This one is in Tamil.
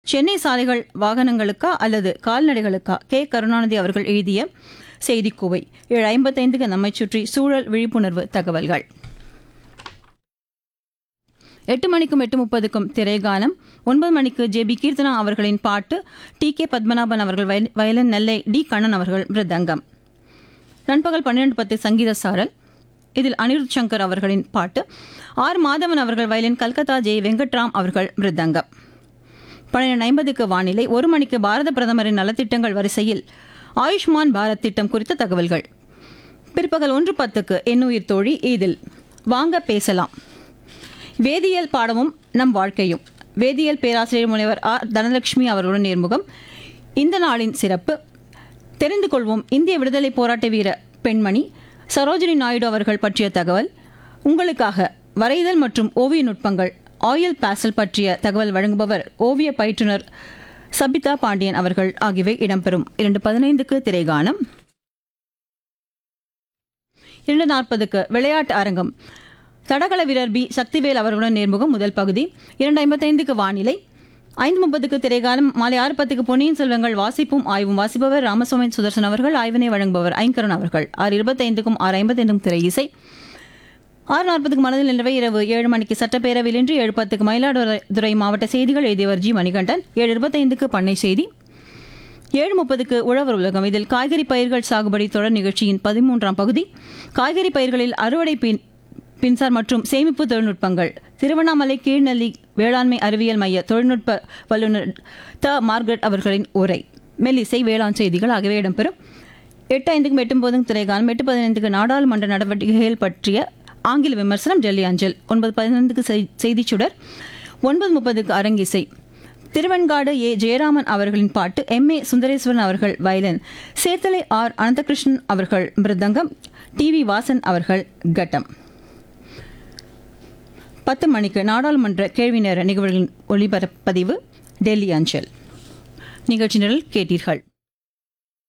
சென்னை சாலைகள் வாகனங்களுக்கா அல்லது கால்நடைகளுக்கா? கே. கருணாநிதி அவர்கள் எழுதிய செய்திக்குவை. 7:55க்கு நம்மை சுற்றி சூழல் விழிப்புணர்வு தகவல்கள். 8 மணிக்கும் 8:30க்கும் திரைகானம். 9 மணிக்கு ஜே.பி. கீர்த்தனா அவர்களின் பாட்டு, டி.கே. பத்மநாபன் அவர்கள் வயலின், நெல்லை டி. கண்ணன் அவர்கள் மிருதங்கம். நண்பகல் 12:10 சங்கீத சாரல். இதில் அனிருத் சங்கர் அவர்களின் பாட்டு, ஆர். மாதவன் அவர்கள் வயலின், கல்கத்தா ஜே. வெங்கட்ராம் அவர்கள் மிருதங்கம். 12:50க்கு வானிலை. 1 மணிக்கு பாரத பிரதமரின் நலத்திட்டங்கள் வரிசையில் ஆயுஷ்மான் பாரத் திட்டம் குறித்த தகவல்கள். பிற்பகல் 1:10க்கு எண்ணுயிர் தோழி. இதில் வாங்க பேசலாம், வேதியியல் பாடமும் நம் வாழ்க்கையும், வேதியியல் பேராசிரியர் முனைவர் ஆர். தனலட்சுமி அவர்களுடன் நேர்முகம். இந்த நாளின் சிறப்பு தெரிந்து கொள்வோம். இந்திய விடுதலை போராட்ட வீர பெண்மணி சரோஜினி நாயுடு அவர்கள் பற்றிய தகவல். உங்களுக்காக வரைதல் மற்றும் ஓவிய நுட்பங்கள், ஆயில் பேசல் பற்றிய தகவல் வழங்குபவர் ஓவிய பயிற்றுனர் சபிதா பாண்டியன் அவர்கள் ஆகியவை இடம்பெறும். 2:15க்கு திரைகானம். 2:40க்கு விளையாட்டு அரங்கம். தடகள வீரர் பி. சக்திவேல் அவர்களுடன் நேர்முகம் முதல் பகுதி. 2:55க்கு வானிலை. 5:30க்கு திரைகாலம். மாலை 6:10க்கு பொன்னியின் செல்வங்கள் வாசிப்பும் ஆய்வும். வாசிப்பவர் ராமசுவாமி சுதர்சன் அவர்கள். ஆய்வினை வழங்குபவர் ஐங்கரன் அவர்கள். 6:25க்கும் 6:55க்கும் திரை இசை. 6:40க்கு மனதில் நின்றவை. இரவு 7 மணிக்கு சட்டப்பேரவையில் இன்று. 7:10க்கு மயிலாடுதுறை மாவட்ட செய்திகள் எழுதியவர் ஜி. மணிகண்டன். 7:25க்கு பண்ணை செய்தி. 7:30க்கு உழவர் உலகம். இதில் காய்கறி பயிர்கள் சாகுபடி தொடர் நிகழ்ச்சியின் 13ஆம் பகுதி. காய்கறி பயிர்களில் அறுவடை பின்சார் மற்றும் சேமிப்பு தொழில்நுட்பங்கள். திருவண்ணாமலை கீழ்நெல்லி வேளாண்மை அறிவியல் மைய தொழில்நுட்ப வல்லுநர் த. மார்கரெட் அவர்களின் உரை. மெல்லிசை, வேளாண் செய்திகள் ஆகியவை இடம்பெறும். 8:05க்கும் 8:30க்கும் திரைகாலம். 8:15க்கு நாடாளுமன்ற நடவடிக்கைகள் பற்றிய ஆங்கில விமர்சனம், டெல்லி அஞ்சல். 9:15க்கு செய்திச்சுடர். 9:30க்கு அரங்கிசை. திருவெண்காடு ஏ. ஜெயராமன் அவர்களின் பாட்டு, எம். ஏ. சுந்தரேஸ்வரன் அவர்கள் வயலின், சேத்தலை ஆர். அனந்தகிருஷ்ணன் அவர்கள் மிருதங்கம், டி. வி. வாசன் அவர்கள் கட்டம். 10 மணிக்கு நாடாளுமன்ற கேள்வி நேர நிகழ்வுகளின் ஒளிபரப்பதிவு, டெல்லி அஞ்சல். நிகழ்ச்சி நிரல் கேட்டீர்கள்.